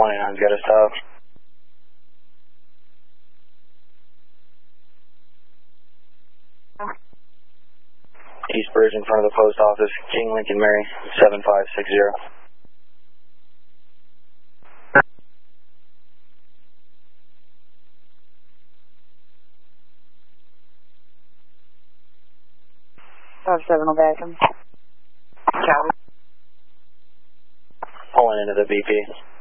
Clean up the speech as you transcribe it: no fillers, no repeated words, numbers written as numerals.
29's got to stop. East Bridge in front of the post office, King Lincoln Mary, 7560. Seven back him. Copy. Pulling into the BP.